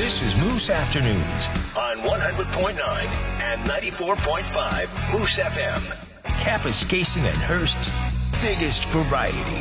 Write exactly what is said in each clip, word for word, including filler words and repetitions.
This is Moose Afternoons on one hundred point nine and ninety-four point five Moose F M. Kapuskasing and Hearst's biggest variety.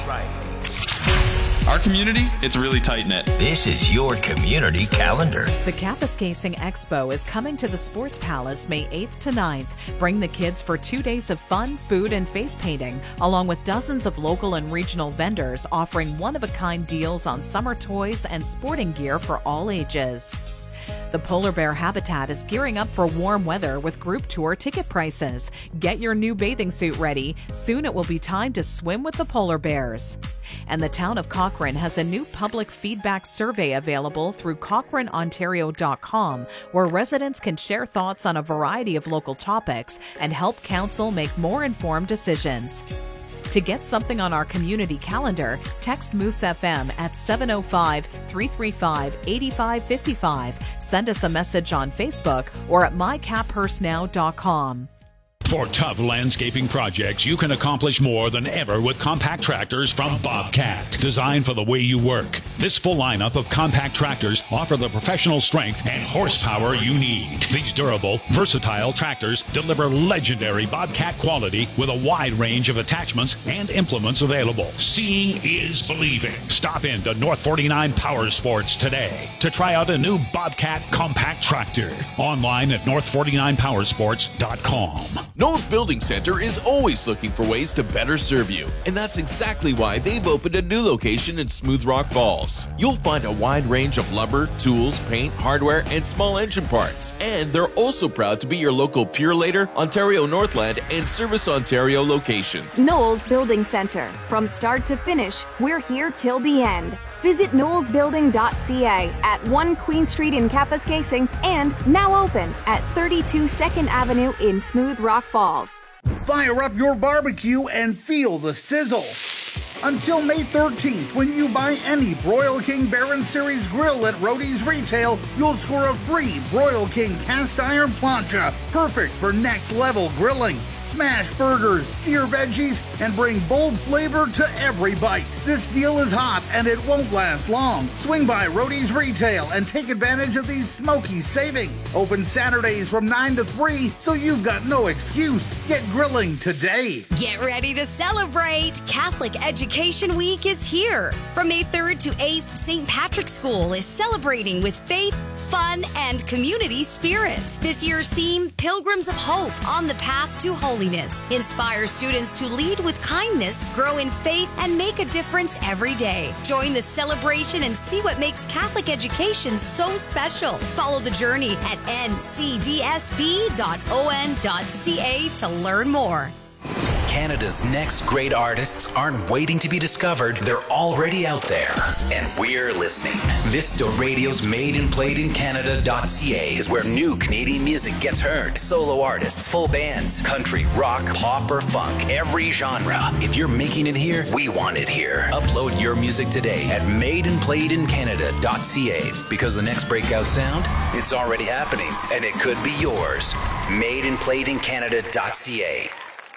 Our community, it's really tight-knit. This is your community calendar. The Kapuskasing Expo is coming to the Sports Palace May eighth to ninth. Bring the kids for two days of fun, food, and face painting, along with dozens of local and regional vendors offering one-of-a-kind deals on summer toys and sporting gear for all ages. The polar bear habitat is gearing up for warm weather with group tour ticket prices. Get your new bathing suit ready. Soon it will be time to swim with the polar bears. And the town of Cochrane has a new public feedback survey available through Cochrane Ontario dot com, where residents can share thoughts on a variety of local topics and help council make more informed decisions. To get something on our community calendar, text Moose F M at seven oh five, three three five, eight five five five. Send us a message on Facebook or at my cap hurst now dot com. For tough landscaping projects, you can accomplish more than ever with compact tractors from Bobcat, designed for the way you work. This full lineup of compact tractors offer the professional strength and horsepower you need. These durable, versatile tractors deliver legendary Bobcat quality with a wide range of attachments and implements available. Seeing is believing. Stop in to North forty-nine Power Sports today to try out a new Bobcat compact tractor. Online at north forty-nine power sports dot com. Knowles Building Center is always looking for ways to better serve you, and that's exactly why they've opened a new location in Smooth Rock Falls. You'll find a wide range of lumber, tools, paint, hardware, and small engine parts. And they're also proud to be your local Pure Later, Ontario Northland, and Service Ontario location. Knowles Building Center. From start to finish, we're here till the end. Visit knowles building dot c a at one Queen Street in Kapuskasing and now open at thirty-two second Avenue in Smooth Rock Falls. Fire up your barbecue and feel the sizzle. Until May thirteenth, when you buy any Broil King Baron Series grill at Roadie's Retail, you'll score a free Broil King cast iron plancha, perfect for next level grilling. Smash burgers, sear veggies, and bring bold flavor to every bite. This deal is hot and it won't last long. Swing by Roadie's Retail and take advantage of these smoky savings. Open Saturdays from nine to three, so you've got no excuse. Get grilling today. Get ready to celebrate! Catholic Education Week is here. From May third to eighth, Saint Patrick's School is celebrating with faith, fun, and community spirit. This year's theme, Pilgrims of Hope on the Path to Holiness, inspires students to lead with kindness, grow in faith, and make a difference every day. Join the celebration and see what makes Catholic education so special. Follow the journey at n c d s b dot o n dot c a to learn more. Canada's next great artists aren't waiting to be discovered, they're already out there. And we're listening. Vista Radio's Made and Played in Canada dot c a is where new Canadian music gets heard. Solo artists, full bands, country, rock, pop, or funk, every genre. If you're making it here, we want it here. Upload your music today at Made and Played in Canada dot c a, because the next breakout sound, it's already happening, and it could be yours. Made and Played in Canada dot c a.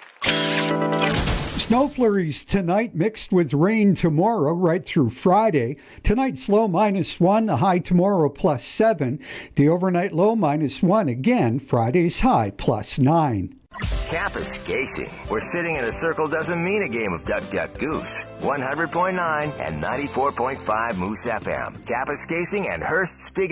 Snow flurries tonight mixed with rain tomorrow right through Friday. Tonight's low minus one, the high tomorrow plus seven. The overnight low minus one again, Friday's high plus nine. Kapuskasing, where sitting in a circle doesn't mean a game of duck, duck, goose. one hundred point nine and ninety-four point five Moose F M. Kapuskasing and Hearst's big